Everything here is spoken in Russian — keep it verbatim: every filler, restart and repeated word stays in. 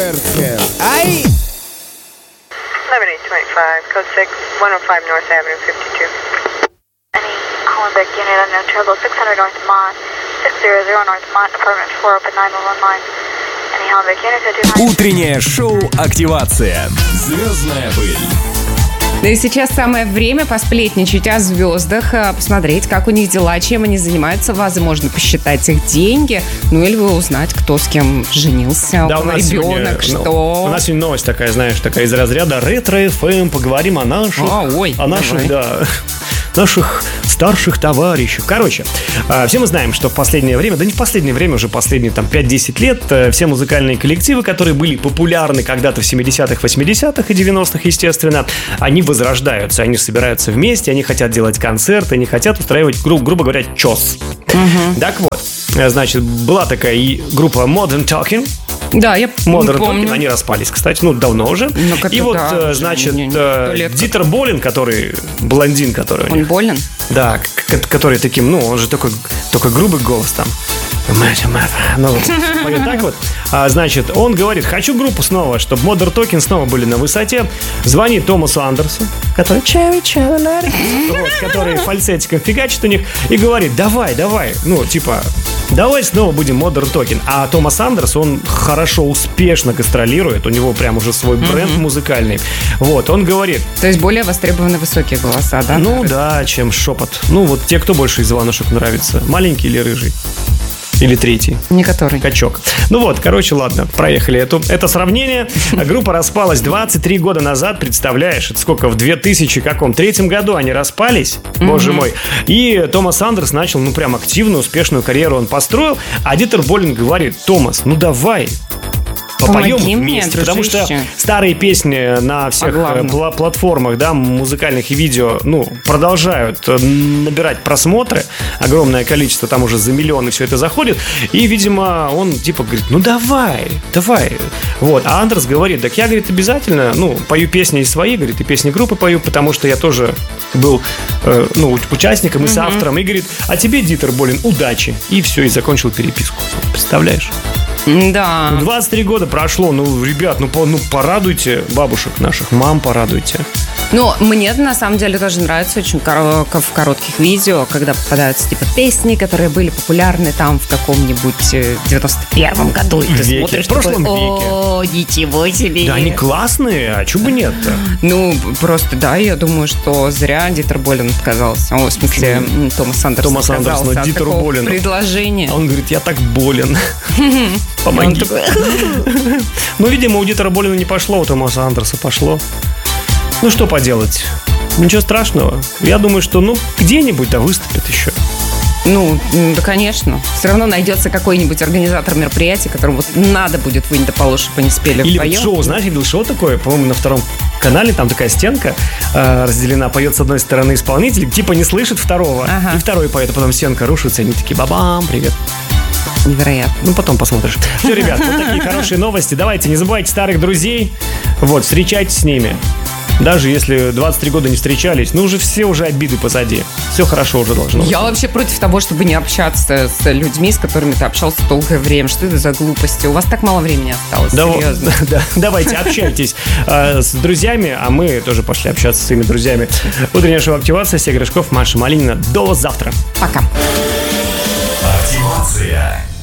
Бердхэм. Ай! eleven eight twenty-five, code six, one oh five North Avenue, fifty-two. Any Hollenbeck unit, unknown trouble, six hundred North Mont, six hundred North Mont, apartment four, open nine one one line. Any Hollenbeck unit, I do nine. Утреннее шоу «Активация». Звездная пыль. Да и сейчас самое время посплетничать о звездах, посмотреть, как у них дела, чем они занимаются, возможно, посчитать их деньги, ну или узнать, кто с кем женился, да, у кого ребенок, сегодня, что... Ну, у нас сегодня новость такая, знаешь, такая из разряда ретро-эф эм, поговорим о наших, а, ой, о наших, давай. да, наших старших товарищах. Короче, все мы знаем, что в последнее время, да не в последнее время, уже последние там пять-десять лет, все музыкальные коллективы, которые были популярны когда-то в семидесятых, восьмидесятых и девяностых, естественно, они возрождаются, они собираются вместе, они хотят делать концерты, они хотят устраивать, гру- грубо говоря, чос. Угу. Так вот, значит, была такая и группа Modern Talking. Да, я Modern помню. Talking, они распались, кстати, ну, давно уже. Ну, и вот, да, значит, не, не, не Дитер Болин, который, блондин, который... Он болен? Да, к- который таким, ну, он же такой, такой грубый голос там. Ну, вот, поет так вот. А, значит, он говорит, хочу группу снова, чтобы Modern Talking снова были на высоте. Звонит Томасу Андерсу, который Cherry Cherry, вот, который фальцетиком фигачит у них, и говорит, давай, давай, ну, типа, давай снова будем Modern Talking. А Томас Андерс, он хорошо, успешно гастролирует, у него прям уже свой бренд mm-hmm. музыкальный. Вот, он говорит... То есть более востребованы высокие голоса, да? Ну да, чем шепот. Ну вот те, кто больше из Иванушек нравится, маленький или рыжий? Или третий? Не который. Качок. Ну вот, короче, ладно, проехали эту, это сравнение. Группа распалась двадцать три года назад, представляешь? Это сколько, в две тысячи третьем году они распались, mm-hmm. боже мой. И Томас Андерс начал, ну, прям активную, успешную карьеру он построил. А Дитер Болин говорит, Томас, ну давай, попоем Помоги вместе, мне, потому что старые песни на всех пла- платформах, да, музыкальных и видео, ну, продолжают набирать просмотры, огромное количество, там уже за миллионы все это заходит, и, видимо, он типа говорит, ну давай, давай, вот, а Андерс говорит, так я, говорит, обязательно, ну, пою песни и свои, говорит, и песни группы пою, потому что я тоже был, э, ну, участником и соавтором, и говорит, а тебе, Дитер Болин, удачи, и все, и закончил переписку, представляешь? Да. Ну, двадцать три года прошло, ну, ребят, ну, по, ну порадуйте бабушек наших, мам порадуйте. Ну, мне на самом деле тоже нравится очень коро- в коротких видео, когда попадаются типа песни, которые были популярны там в каком-нибудь девяносто первом году. И ты веке. смотришь, в прошлом такой, веке. О, ничего себе. Да, они классные, а чего бы нет-то? Ну, просто, да, я думаю, что зря Дитер Болин отказался. О, в смысле, Томас Андерс Томас Андерс, отказался но от Дитеру такого Болину. предложения. Он говорит, я так болен. Помоги. Ну, видимо, у Дитера Болина не пошло, у Томаса Андерса пошло. Ну, что поделать? Ничего страшного. Я думаю, что, ну, где-нибудь, да, выступят еще. Ну, да, конечно. Все равно найдется какой-нибудь организатор мероприятия, которому вот надо будет вынь да положь, чтобы они спели Или вдвоем. вот шоу, знаешь, видел шоу такое, по-моему, на втором канале, там такая стенка э, разделена, поет с одной стороны исполнитель, типа не слышит второго, Ага. и второй поет, а потом стенка рушится, и они такие, бабам, привет. Невероятно. Ну, потом посмотришь. Все, ребят, вот такие хорошие новости. Давайте, не забывайте старых друзей. Вот, встречайтесь с ними. Даже если двадцать три года не встречались, ну, уже все уже обиды позади. Все хорошо уже должно быть. Я вообще против того, чтобы не общаться с людьми, с которыми ты общался долгое время. Что это за глупости? У вас так мало времени осталось, Да, серьезно. да, давайте, общайтесь э, с друзьями, а мы тоже пошли общаться с своими друзьями. Утренняя шоу-активация. Сергей Гришков, Маша Малинина. До завтра. Пока. Активация.